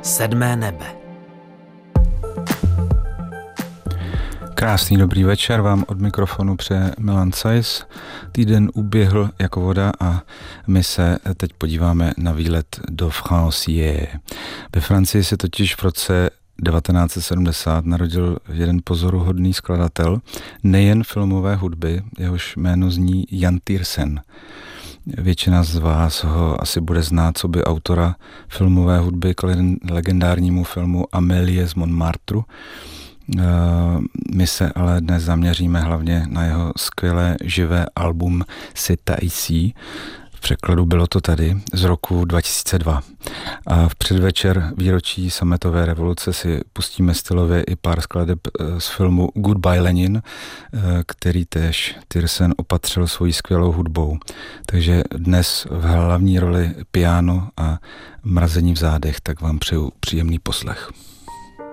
Sedmé nebe. Krásný dobrý večer vám od mikrofonu přeje Milan Sajs. Týden uběhl jako voda a my se teď podíváme na výlet do Francié. Ve Francii se totiž v roce 1970 narodil jeden pozoruhodný skladatel nejen filmové hudby, jehož jméno zní Jan Tiersen. Většina z vás ho asi bude znát coby autora filmové hudby k legendárnímu filmu Amélie z Montmartru. My se ale dnes zaměříme hlavně na jeho skvělé živé album C'est ici. V překladu Bylo to tady z roku 2002. A v předvečer výročí sametové revoluce si pustíme stylově i pár skladeb z filmu Goodbye Lenin, který též Tiersen opatřil svojí skvělou hudbou. Takže dnes v hlavní roli piano a mrazení v zádech, tak vám přeju příjemný poslech.